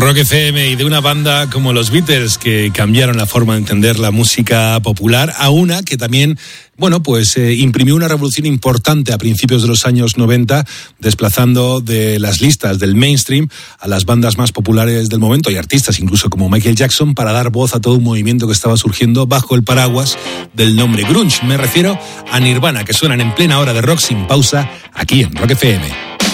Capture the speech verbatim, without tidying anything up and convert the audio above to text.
Rock F M y de una banda como los Beatles que cambiaron la forma de entender la música popular a una que también, bueno, pues eh, imprimió una revolución importante a principios de los años noventa, desplazando de las listas del mainstream a las bandas más populares del momento y artistas incluso como Michael Jackson para dar voz a todo un movimiento que estaba surgiendo bajo el paraguas del nombre grunge. Me refiero a Nirvana, que suenan en plena hora de rock sin pausa aquí en Rock F M.